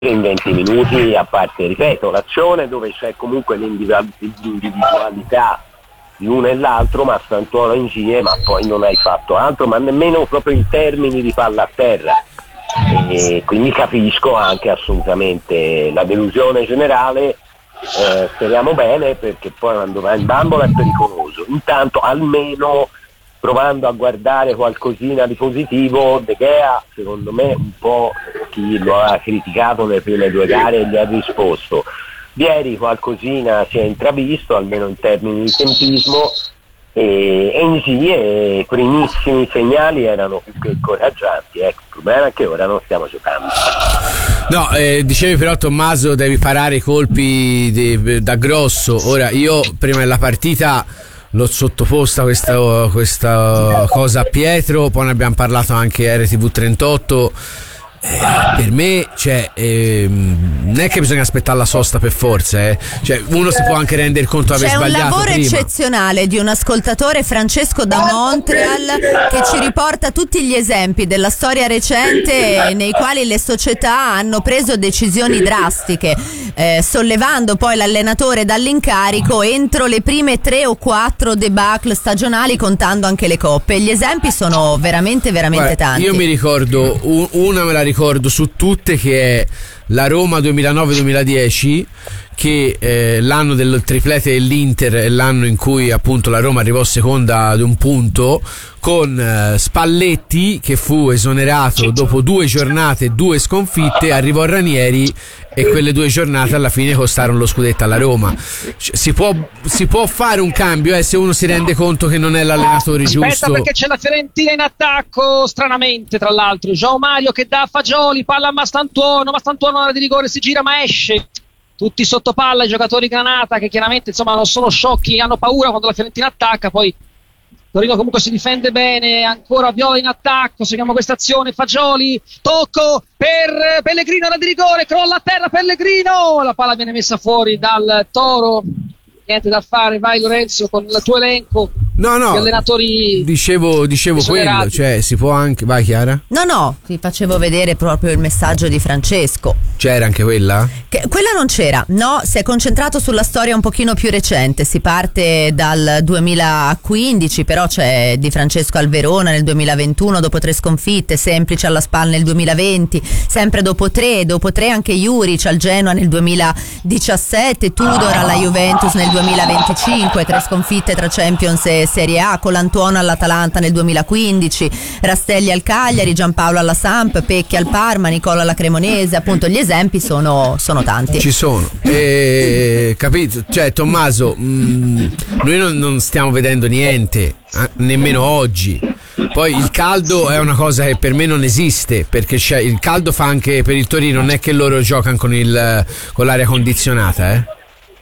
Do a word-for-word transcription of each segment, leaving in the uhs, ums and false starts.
in venti minuti, a parte, ripeto, l'azione dove c'è comunque l'individualità di uno e l'altro, ma Sant'Uono insieme, ma poi non hai fatto altro, ma nemmeno proprio in termini di palla a terra. E quindi capisco anche assolutamente la delusione generale. Eh, speriamo bene, perché poi quando va in bambola è pericoloso. Intanto, almeno provando a guardare qualcosina di positivo, De Gea secondo me un po' chi lo ha criticato nelle prime due gare gli ha risposto. Ieri qualcosina si è intravisto, almeno in termini di tempismo, e, e in sì i primissimi segnali erano più che incoraggianti. Ecco, il problema è che ora non stiamo giocando. No, eh, dicevi però, Tommaso, devi parare i colpi di, da grosso. Ora, io prima della partita l'ho sottoposta questa, questa cosa a Pietro, poi ne abbiamo parlato anche a R T V trentotto. Eh, per me, cioè, ehm, non è che bisogna aspettare la sosta per forza, eh. Cioè, uno si può anche rendere conto di aver sbagliato. C'è un lavoro prima. eccezionale di un ascoltatore, Francesco da Montreal, che ci riporta tutti gli esempi della storia recente nei quali le società hanno preso decisioni drastiche, eh, sollevando poi l'allenatore dall'incarico entro le prime tre o quattro debacle stagionali, contando anche le coppe. Gli esempi sono veramente veramente Guarda, tanti. io mi ricordo una, me la ricordo su tutte, che è la Roma duemilanove duemiladieci, che eh, l'anno del triplete dell'Inter è l'anno in cui appunto la Roma arrivò seconda di un punto, con eh, Spalletti che fu esonerato dopo due giornate e due sconfitte, arrivò Ranieri e quelle due giornate alla fine costarono lo scudetto alla Roma. C- si può si può fare un cambio eh, se uno si rende conto che non è l'allenatore Aspetta, giusto. perché c'è la Fiorentina in attacco, stranamente tra l'altro, João Mario che dà a Fagioli, palla a Mastantuono, Mastantuono ora di rigore, si gira ma esce, tutti sotto palla i giocatori Granata, che chiaramente insomma non sono sciocchi, hanno paura quando la Fiorentina attacca. Poi Torino comunque si difende bene, ancora Viola in attacco, seguiamo questa azione, Fagioli, tocco per Pellegrino, ora di rigore, crolla a terra Pellegrino, la palla viene messa fuori dal Toro. Niente da fare, vai Lorenzo con il tuo elenco. No, no, gli allenatori dicevo, dicevo quello, cioè si può anche. Vai Chiara? No, no, ti facevo vedere proprio il messaggio di Francesco. C'era anche quella? Che, quella non c'era, no, si è concentrato sulla storia un pochino più recente, si parte dal duemilaquindici, però c'è Di Francesco al Verona nel duemilaventuno dopo tre sconfitte, Semplice alla Spal nel duemilaventi, sempre dopo tre, dopo tre anche Juric al Genoa nel duemiladiciassette, Tudor alla Juventus nel duemilaventicinque, tre sconfitte tra Champions e Serie A, Colantuono all'Atalanta nel duemilaquindici, Rastelli al Cagliari, Giampaolo alla Samp, Pecchi al Parma, Nicola alla Cremonese, appunto gli esempi sono, sono tanti. Ci sono, e, capito? Cioè Tommaso, mh, noi non, non stiamo vedendo niente, eh, nemmeno oggi. Poi il caldo è una cosa che per me non esiste, perché c'è, il caldo fa anche per il Torino, non è che loro giocano con, il, con l'aria condizionata, eh?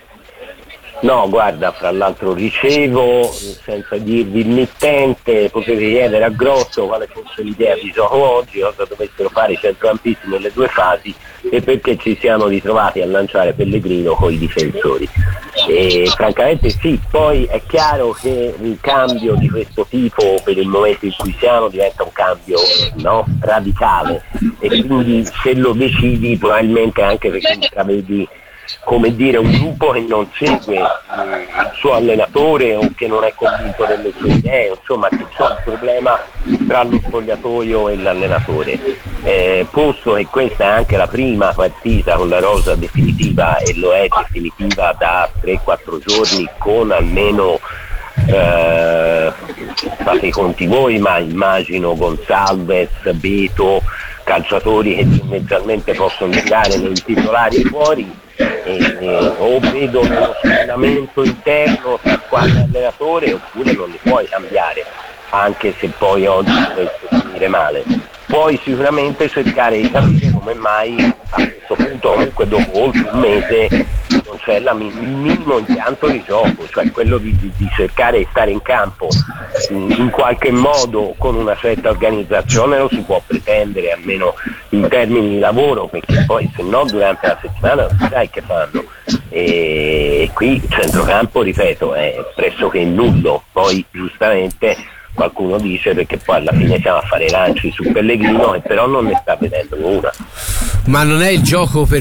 No, guarda, fra l'altro ricevo, senza dirvi il mittente, potete chiedere a Grosso quale fosse l'idea di gioco oggi, cosa dovessero fare i centrocampisti nelle due fasi e perché ci siamo ritrovati a lanciare Pellegrino con i difensori. E francamente sì, poi è chiaro che un cambio di questo tipo per il momento in cui siamo diventa un cambio, no, radicale, e quindi se lo decidi probabilmente anche perché intravedi, come dire, un gruppo che non segue eh, il suo allenatore o che non è convinto delle sue idee, insomma che c'è un problema tra lo spogliatoio e l'allenatore. Eh, posto che questa è anche la prima partita con la rosa definitiva, e lo è definitiva da tre quattro giorni, con almeno eh, fate i conti voi, ma immagino Gonçalves, Beto, calciatori che tendenzialmente possono giocare nei titolari fuori. E, e, o vedo uno schieramento interno tra quale allenatore, oppure non li puoi cambiare, anche se poi oggi dovesse finire male. Puoi sicuramente cercare di capire come mai a questo punto, comunque dopo oltre un mese, non c'è la, il minimo impianto di gioco, cioè quello di, di, di cercare di stare in campo in, in qualche modo con una certa organizzazione lo si può pretendere, almeno in termini di lavoro, perché poi se no durante la settimana non si sai che fanno. E qui il centrocampo, ripeto, è pressoché nullo. Poi giustamente qualcuno dice, perché poi alla fine siamo a fare lanci su Pellegrino e però non ne sta vedendo una. Ma non è il gioco per